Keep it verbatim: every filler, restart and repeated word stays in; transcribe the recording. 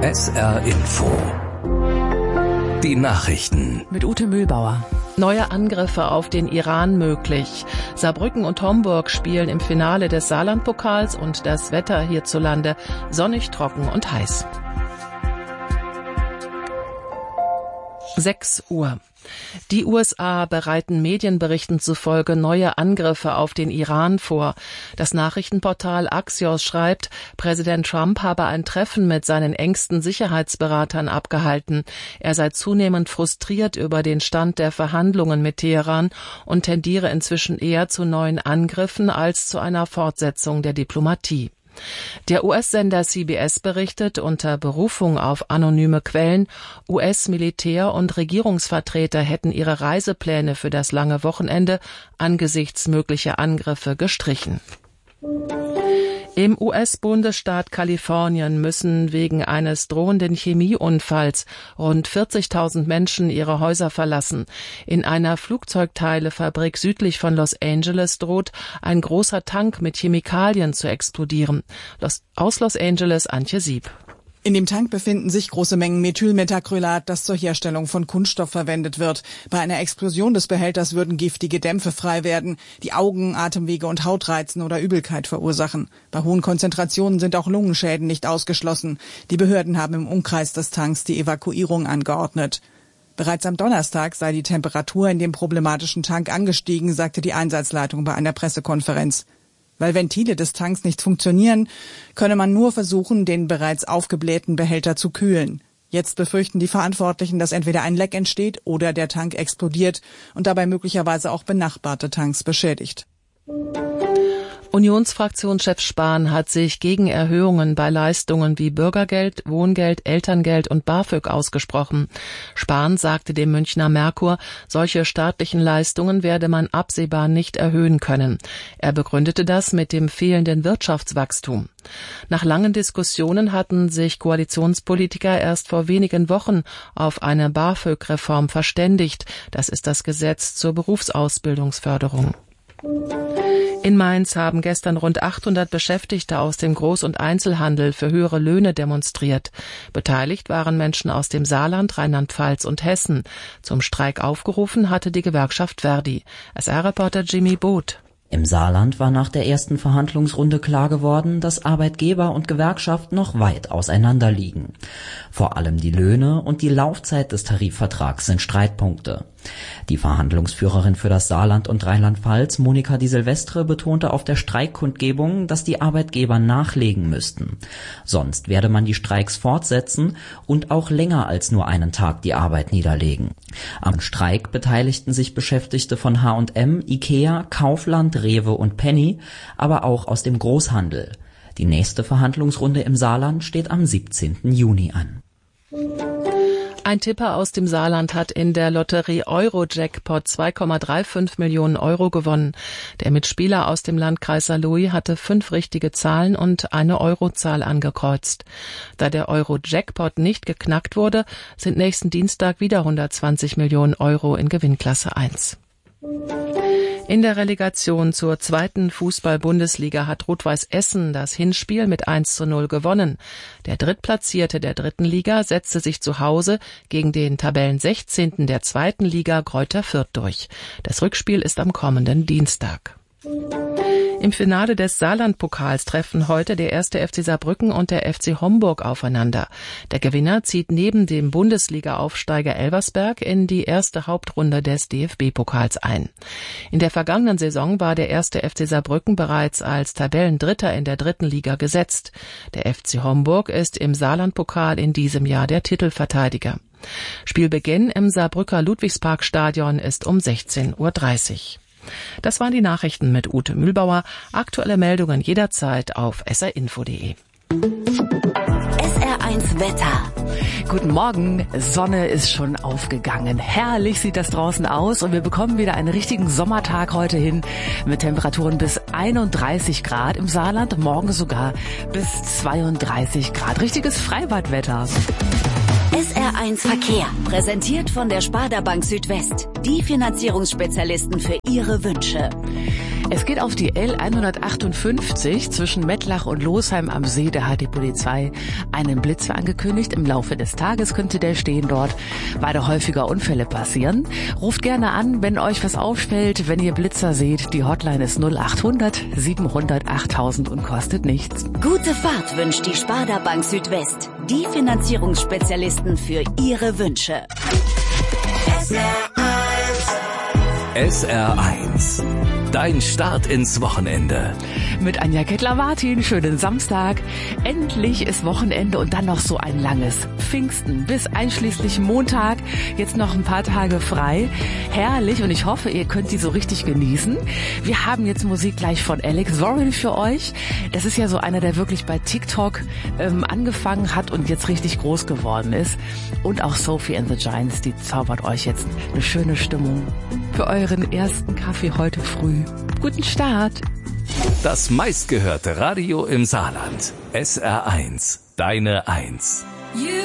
S R Info. Die Nachrichten. Mit Ute Mühlbauer. Neue Angriffe auf den Iran möglich. Saarbrücken und Homburg spielen im Finale des Saarlandpokals und das Wetter hierzulande sonnig, trocken und heiß. sechs Uhr. Die U S A bereiten Medienberichten zufolge neue Angriffe auf den Iran vor. Das Nachrichtenportal Axios schreibt, Präsident Trump habe ein Treffen mit seinen engsten Sicherheitsberatern abgehalten. Er sei zunehmend frustriert über den Stand der Verhandlungen mit Teheran und tendiere inzwischen eher zu neuen Angriffen als zu einer Fortsetzung der Diplomatie. Der U S-Sender C B S berichtet unter Berufung auf anonyme Quellen, U S-Militär- und Regierungsvertreter hätten ihre Reisepläne für das lange Wochenende angesichts möglicher Angriffe gestrichen. Im U S-Bundesstaat Kalifornien müssen wegen eines drohenden Chemieunfalls rund vierzigtausend Menschen ihre Häuser verlassen. In einer Flugzeugteilefabrik südlich von Los Angeles droht ein großer Tank mit Chemikalien zu explodieren. Los, aus Los Angeles Antje Sieb. In dem Tank befinden sich große Mengen Methylmethacrylat, das zur Herstellung von Kunststoff verwendet wird. Bei einer Explosion des Behälters würden giftige Dämpfe frei werden, die Augen, Atemwege und Haut reizen oder Übelkeit verursachen. Bei hohen Konzentrationen sind auch Lungenschäden nicht ausgeschlossen. Die Behörden haben im Umkreis des Tanks die Evakuierung angeordnet. Bereits am Donnerstag sei die Temperatur in dem problematischen Tank angestiegen, sagte die Einsatzleitung bei einer Pressekonferenz. Weil Ventile des Tanks nicht funktionieren, könne man nur versuchen, den bereits aufgeblähten Behälter zu kühlen. Jetzt befürchten die Verantwortlichen, dass entweder ein Leck entsteht oder der Tank explodiert und dabei möglicherweise auch benachbarte Tanks beschädigt. Unionsfraktionschef Spahn hat sich gegen Erhöhungen bei Leistungen wie Bürgergeld, Wohngeld, Elterngeld und BAföG ausgesprochen. Spahn sagte dem Münchner Merkur, solche staatlichen Leistungen werde man absehbar nicht erhöhen können. Er begründete das mit dem fehlenden Wirtschaftswachstum. Nach langen Diskussionen hatten sich Koalitionspolitiker erst vor wenigen Wochen auf eine BAföG-Reform verständigt. Das ist das Gesetz zur Berufsausbildungsförderung. In Mainz haben gestern rund achthundert Beschäftigte aus dem Groß- und Einzelhandel für höhere Löhne demonstriert. Beteiligt waren Menschen aus dem Saarland, Rheinland-Pfalz und Hessen. Zum Streik aufgerufen hatte die Gewerkschaft Verdi. S R-Reporter Jimmy Boot. Im Saarland war nach der ersten Verhandlungsrunde klar geworden, dass Arbeitgeber und Gewerkschaft noch weit auseinander liegen. Vor allem die Löhne und die Laufzeit des Tarifvertrags sind Streitpunkte. Die Verhandlungsführerin für das Saarland und Rheinland-Pfalz, Monika Di Silvestre, betonte auf der Streikkundgebung, dass die Arbeitgeber nachlegen müssten. Sonst werde man die Streiks fortsetzen und auch länger als nur einen Tag die Arbeit niederlegen. Am Streik beteiligten sich Beschäftigte von H und M, Ikea, Kaufland, Rewe und Penny, aber auch aus dem Großhandel. Die nächste Verhandlungsrunde im Saarland steht am siebzehnten Juni an. Ein Tipper aus dem Saarland hat in der Lotterie Euro-Jackpot zwei Komma fünfunddreißig Millionen Euro gewonnen. Der Mitspieler aus dem Landkreis Saarlouis hatte fünf richtige Zahlen und eine Eurozahl angekreuzt. Da der Euro-Jackpot nicht geknackt wurde, sind nächsten Dienstag wieder hundertzwanzig Millionen Euro in Gewinnklasse eins. In der Relegation zur zweiten Fußball-Bundesliga hat Rot-Weiß Essen das Hinspiel mit eins zu null gewonnen. Der Drittplatzierte der dritten Liga setzte sich zu Hause gegen den Tabellensechzehnten der zweiten Liga Greuther Fürth durch. Das Rückspiel ist am kommenden Dienstag. Im Finale des Saarlandpokals treffen heute der erste F C Saarbrücken und der F C Homburg aufeinander. Der Gewinner zieht neben dem Bundesliga-Aufsteiger Elversberg in die erste Hauptrunde des D F B-Pokals ein. In der vergangenen Saison war der erste F C Saarbrücken bereits als Tabellendritter in der dritten Liga gesetzt. Der F C Homburg ist im Saarlandpokal in diesem Jahr der Titelverteidiger. Spielbeginn im Saarbrücker Ludwigsparkstadion ist um sechzehn Uhr dreißig. Das waren die Nachrichten mit Ute Mühlbauer. Aktuelle Meldungen jederzeit auf s r info punkt d e. S R eins Wetter. Guten Morgen, Sonne ist schon aufgegangen. Herrlich sieht das draußen aus und wir bekommen wieder einen richtigen Sommertag heute hin mit Temperaturen bis einunddreißig Grad im Saarland, morgen sogar bis zweiunddreißig Grad. Richtiges Freibadwetter. S R eins Verkehr, präsentiert von der Sparda Bank Südwest. Die Finanzierungsspezialisten für Ihre Wünsche. Es geht auf die L hundertachtundfünfzig zwischen Mettlach und Losheim am See. Da hat die Polizei einen Blitz angekündigt. Im Laufe des Tages könnte der stehen dort, weil da häufiger Unfälle passieren. Ruft gerne an, wenn euch was auffällt, wenn ihr Blitzer seht. Die Hotline ist null achthundert siebenhundert achttausend und kostet nichts. Gute Fahrt wünscht die Sparda Bank Südwest. Die Finanzierungsspezialisten für Ihre Wünsche. S R eins. Dein Start ins Wochenende. Mit Anja Kettler-Martin, schönen Samstag. Endlich ist Wochenende und dann noch so ein langes Pfingsten bis einschließlich Montag. Jetzt noch ein paar Tage frei. Herrlich und ich hoffe, ihr könnt sie so richtig genießen. Wir haben jetzt Musik gleich von Alex Warren für euch. Das ist ja so einer, der wirklich bei TikTok ähm, angefangen hat und jetzt richtig groß geworden ist. Und auch Sophie and the Giants, die zaubert euch jetzt eine schöne Stimmung für euren ersten Kaffee heute früh. Guten Start! Das meistgehörte Radio im Saarland. S R eins. Deine Eins.